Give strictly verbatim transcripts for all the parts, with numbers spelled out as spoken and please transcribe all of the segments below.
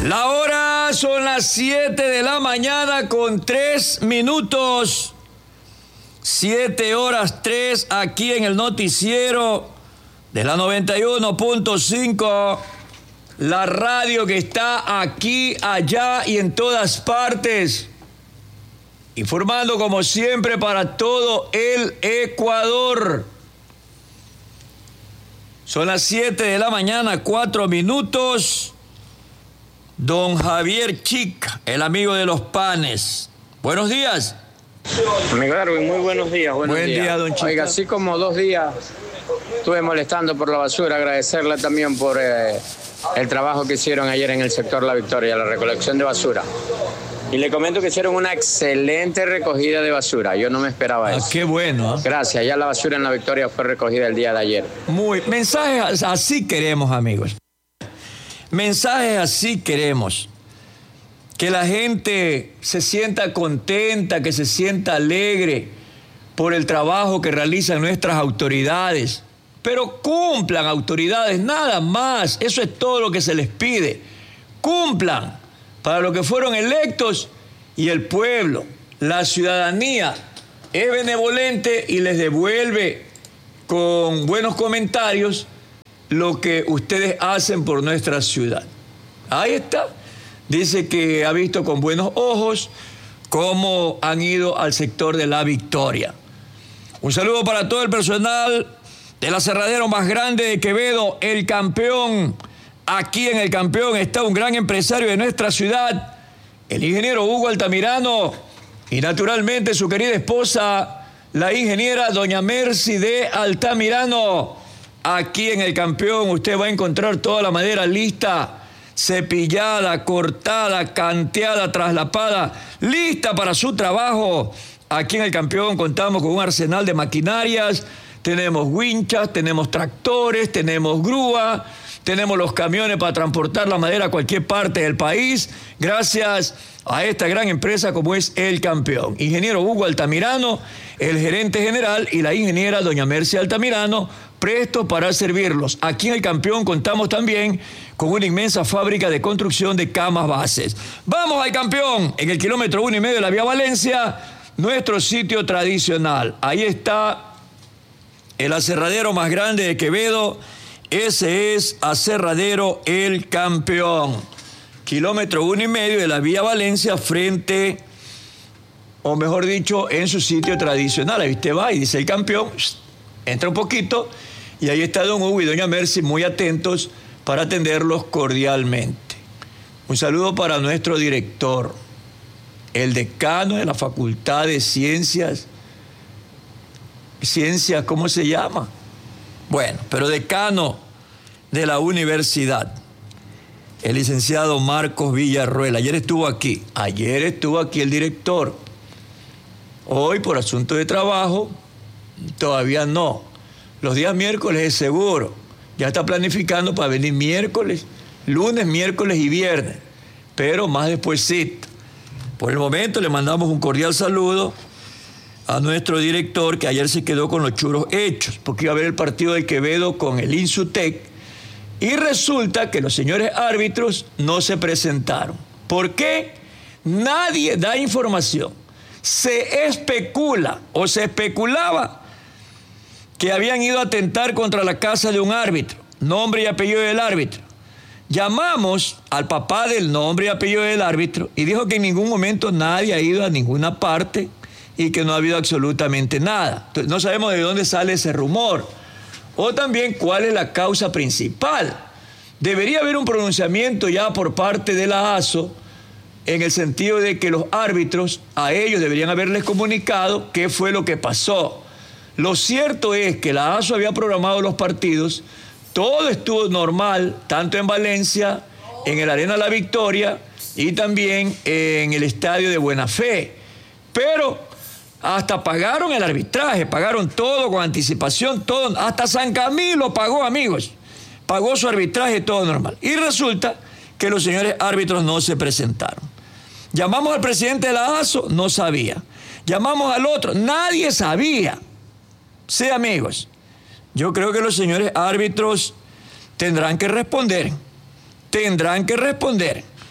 La hora son las siete de la mañana con tres minutos. siete horas tres aquí en el noticiero de la noventa y uno punto cinco. La radio que está aquí, allá y en todas partes. Informando como siempre para todo el Ecuador. Son las siete de la mañana, cuatro minutos. Don Javier Chic, el amigo de los panes. Buenos días. Amigo Darwin, muy buenos días. Buenos Buen días. día, don Chic. Oiga, así como dos días estuve molestando por la basura, agradecerle también por eh, el trabajo que hicieron ayer en el sector La Victoria, la recolección de basura. Y le comento que hicieron una excelente recogida de basura. Yo no me esperaba Ah, eso. qué bueno. ¿eh? Gracias. Ya la basura en La Victoria fue recogida el día de ayer. Muy, mensajes así queremos, amigos. Mensajes así queremos. Que la gente se sienta contenta, que se sienta alegre por el trabajo que realizan nuestras autoridades. Pero cumplan, autoridades, nada más. Eso es todo lo que se les pide. Cumplan para lo que fueron electos, y el pueblo, la ciudadanía, es benevolente y les devuelve con buenos comentarios lo que ustedes hacen por nuestra ciudad. Ahí está. Dice que ha visto con buenos ojos cómo han ido al sector de La Victoria. Un saludo para todo el personal del aserradero más grande de Quevedo, El Campeón. Aquí en El Campeón está un gran empresario de nuestra ciudad, el ingeniero Hugo Altamirano, y naturalmente su querida esposa, la ingeniera doña Mercy de Altamirano. Aquí en El Campeón usted va a encontrar toda la madera lista, cepillada, cortada, canteada, traslapada, lista para su trabajo. Aquí en El Campeón contamos con un arsenal de maquinarias. Tenemos winchas, tenemos tractores, tenemos grúa, tenemos los camiones para transportar la madera a cualquier parte del país, gracias a esta gran empresa como es El Campeón. Ingeniero Hugo Altamirano, el gerente general, y la ingeniera doña Mercy Altamirano, prestos para servirlos. Aquí en El Campeón contamos también con una inmensa fábrica de construcción de camas bases. Vamos al Campeón, en el kilómetro uno y medio de la vía Valencia, nuestro sitio tradicional. Ahí está el aserradero más grande de Quevedo. Ese es Aserradero El Campeón. Kilómetro uno y medio de la vía Valencia, frente, o mejor dicho, en su sitio tradicional. Ahí usted va y dice El Campeón, entra un poquito, y ahí está don Hugo y doña Mercy muy atentos para atenderlos cordialmente. Un saludo para nuestro director, el decano de la Facultad de Ciencias. Ciencias, ¿cómo se llama? Bueno, pero decano de la universidad, el licenciado Marcos Villarruel. Ayer estuvo aquí, ayer estuvo aquí el director. Hoy, por asunto de trabajo, todavía no. Los días miércoles es seguro. Ya está planificando para venir miércoles, lunes, miércoles y viernes. Pero más despuesito. Por el momento le mandamos un cordial saludo a nuestro director, que ayer se quedó con los churros hechos, porque iba a haber el partido de Quevedo con el Insutec, y resulta que los señores árbitros no se presentaron. ¿Por qué? Nadie da información. Se especula, o se especulaba, que habían ido a atentar contra la casa de un árbitro, nombre y apellido del árbitro. Llamamos al papá del nombre y apellido del árbitro, y dijo que en ningún momento nadie ha ido a ninguna parte, y que no ha habido absolutamente nada. Entonces, no sabemos de dónde sale ese rumor. O también cuál es la causa principal. Debería haber un pronunciamiento ya por parte de la A S O, en el sentido de que los árbitros, a ellos deberían haberles comunicado qué fue lo que pasó. Lo cierto es que la A S O había programado los partidos, todo estuvo normal, tanto en Valencia, en el Arena La Victoria y también en el Estadio de Buena Fe. Pero hasta pagaron el arbitraje, pagaron todo con anticipación, todo, hasta San Camilo pagó, amigos, pagó su arbitraje, todo normal. Y resulta que los señores árbitros no se presentaron. Llamamos al presidente de la A S O, no sabía. Llamamos al otro, nadie sabía. Sí, amigos, yo creo que los señores árbitros tendrán que responder, tendrán que responder.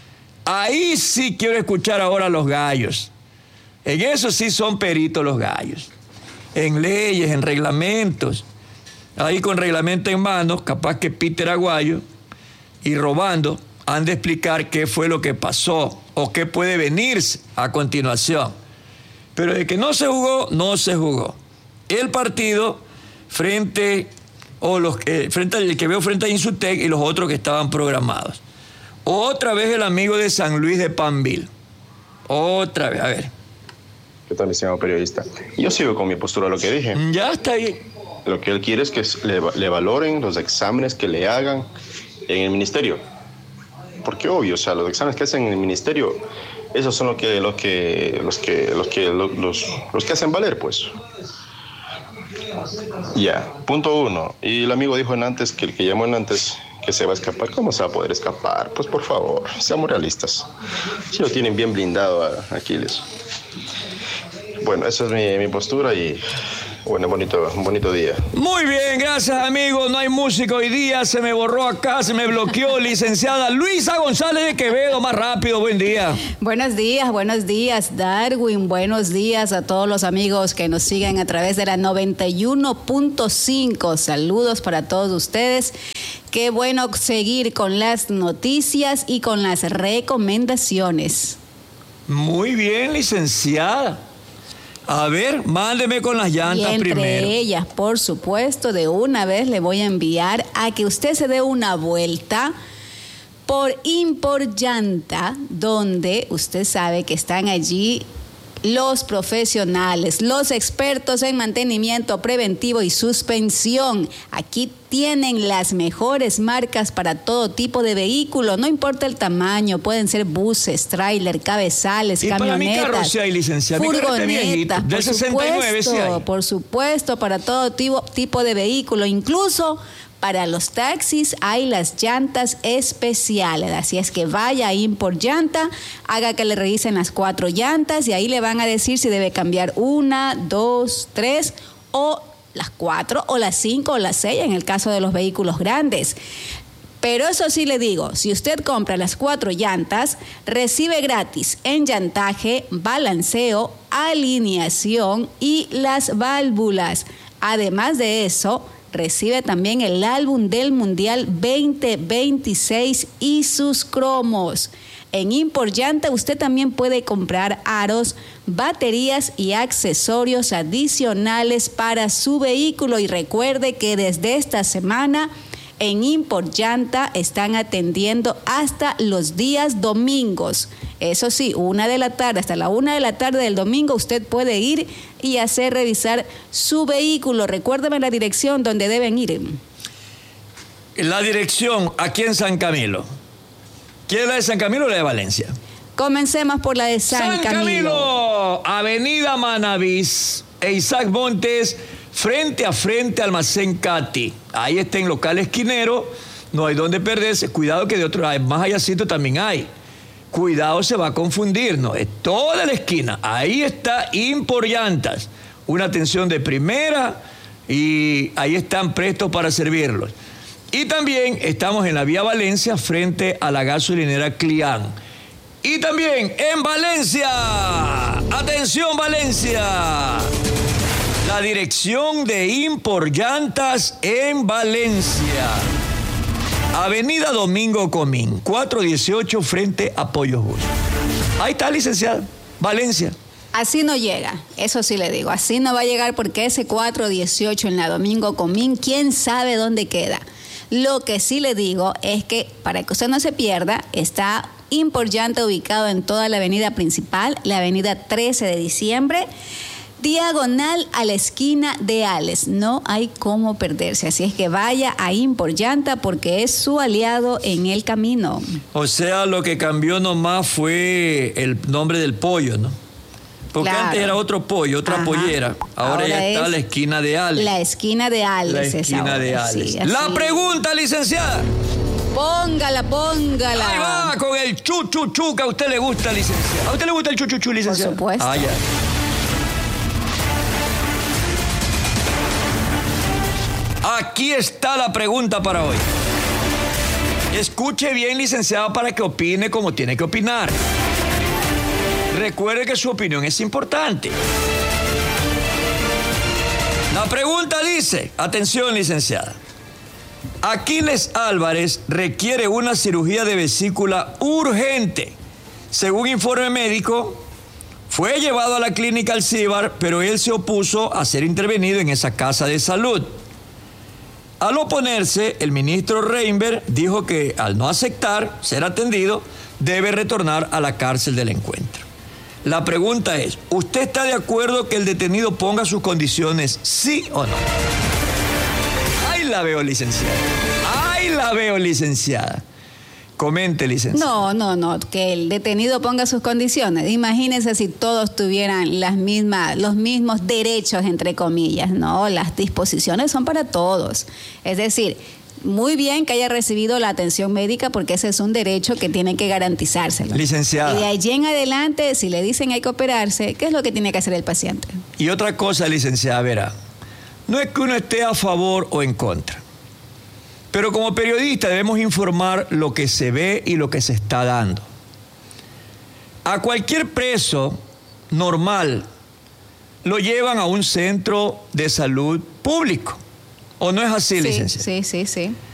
Ahí sí quiero escuchar ahora a los gallos. En eso sí son peritos los gallos. En leyes, en reglamentos. Ahí con reglamento en manos, capaz que Peter Aguayo y robando han de explicar qué fue lo que pasó o qué puede venirse a continuación. Pero de que no se jugó, no se jugó. El partido frente, o los, eh, frente al que veo frente a Insutec y los otros que estaban programados. Otra vez el amigo de San Luis de Panville. Otra vez, a ver. ¿Qué tal, estimado periodista? Yo sigo con mi postura, lo que dije. Ya está ahí. Lo que él quiere es que le, le valoren los exámenes que le hagan en el ministerio. Porque obvio, o sea, los exámenes que hacen en el ministerio, esos son los que, los que, los que, los que, los, los, los que hacen valer, pues. Ya, punto uno. Y el amigo dijo en antes que el que llamó en antes que se va a escapar. ¿Cómo se va a poder escapar? Pues por favor, seamos realistas. Si lo tienen bien blindado a Aquiles. Bueno, esa es mi, mi postura y bueno, bonito, un bonito día. Muy bien, gracias, amigo. No hay música hoy día, se me borró acá, se me bloqueó. Licenciada Luisa González de Quevedo, más rápido, buen día. Buenos días, buenos días, Darwin. Buenos días a todos los amigos que nos siguen a través de la noventa y uno punto cinco. Saludos para todos ustedes. Qué bueno seguir con las noticias y con las recomendaciones. Muy bien, licenciada. A ver, mándeme con las llantas y entre primero. Entre ellas, por supuesto, de una vez le voy a enviar a que usted se dé una vuelta por Import Llanta, donde usted sabe que están allí los profesionales, los expertos en mantenimiento preventivo y suspensión. Aquí tienen las mejores marcas para todo tipo de vehículo, no importa el tamaño, pueden ser buses, tráiler, cabezales, y camionetas, para mi carro, si hay licencia, furgonetas, de por sesenta y nueve, supuesto, sí hay. por supuesto, para todo tipo, tipo de vehículo, incluso para los taxis hay las llantas especiales, así es que vaya a Import Llanta, haga que le revisen las cuatro llantas y ahí le van a decir si debe cambiar una, dos, tres o las cuatro o las cinco o las seis en el caso de los vehículos grandes. Pero eso sí le digo, si usted compra las cuatro llantas, recibe gratis enllantaje, balanceo, alineación y las válvulas. Además de eso, recibe también el álbum del Mundial veinte veintiséis y sus cromos. En Import Llanta usted también puede comprar aros, baterías y accesorios adicionales para su vehículo. Y recuerde que desde esta semana en Import Llanta están atendiendo hasta los días domingos. Eso sí, una de la tarde, hasta la una de la tarde del domingo usted puede ir y hacer revisar su vehículo. Recuérdeme la dirección donde deben ir. La dirección aquí en San Camilo. ¿Quiere la de San Camilo o la de Valencia? Comencemos por la de San, San Camilo. Camilo, Avenida Manavís e Isaac Montes, frente a frente Almacén Cati. Ahí está en local esquinero, no hay donde perderse. Cuidado que de otro lado, más allácito también hay. Cuidado, se va a confundir, no, es toda la esquina. Ahí está Import Llantas, una atención de primera y ahí están prestos para servirlos. Y también estamos en la vía Valencia frente a la gasolinera Clián. Y también en Valencia, atención Valencia, la dirección de Import Llantas en Valencia. Avenida Domingo Comín, cuatrocientos dieciocho frente a Pollos Bus. Ahí está, licenciada, Valencia. Así no llega, eso sí le digo, así no va a llegar porque ese cuatrocientos dieciocho en la Domingo Comín, quién sabe dónde queda. Lo que sí le digo es que para que usted no se pierda, está Import Llanta ubicado en toda la avenida principal, la avenida trece de diciembre, diagonal a la esquina de Ales. No hay cómo perderse, así es que vaya a Import Llanta porque es su aliado en el camino. O sea, lo que cambió nomás fue el nombre del pollo, ¿no? Porque claro. Antes era otro pollo, otra Ajá. pollera. Ahora, Ahora ya está la esquina de Ales. La esquina de Ales. La esquina de Ales. Sí, la pregunta, licenciada. Póngala, póngala. Ahí va, con el chu, chu, chu, que a usted le gusta, licenciada. ¿A usted le gusta el chu, chu, chu, licenciada? Por supuesto. Ah, ya. Aquí está la pregunta para hoy. Escuche bien, licenciado, para que opine como tiene que opinar. Recuerde que su opinión es importante. La pregunta dice, atención, licenciada. Aquiles Álvarez requiere una cirugía de vesícula urgente. Según informe médico, fue llevado a la clínica Alcíbar, pero él se opuso a ser intervenido en esa casa de salud. Al oponerse, el ministro Reinberg dijo que al no aceptar ser atendido, debe retornar a la cárcel del Encuentro. La pregunta es, ¿usted está de acuerdo que el detenido ponga sus condiciones, sí o no? ¡Ay, la veo, licenciada! ¡Ay, la veo, licenciada! Comente, licenciada. No, no, no, que el detenido ponga sus condiciones. Imagínense si todos tuvieran las mismas, los mismos derechos, entre comillas, ¿no? Las disposiciones son para todos. Es decir, muy bien que haya recibido la atención médica porque ese es un derecho que tiene que garantizárselo. Licenciada. Y de allí en adelante, si le dicen hay que operarse, ¿qué es lo que tiene que hacer el paciente? Y otra cosa, licenciada, verá, no es que uno esté a favor o en contra, pero como periodista debemos informar lo que se ve y lo que se está dando. A cualquier preso normal lo llevan a un centro de salud público. ¿O no es así, Sí, licenciada? sí, sí, sí.